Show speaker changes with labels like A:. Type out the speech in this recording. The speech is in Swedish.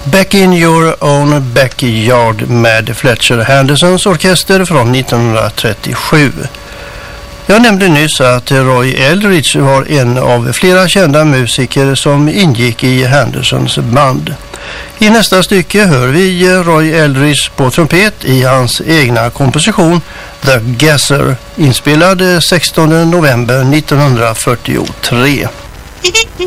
A: Back in your own backyard med Fletcher Hendersons orkester från 1937. Jag nämnde nyss att Roy Eldridge var en av flera kända musiker som ingick i Hendersons band. I nästa stycke hör vi Roy Eldridge på trumpet i hans egna komposition The Gasser, inspelad 16 november 1943.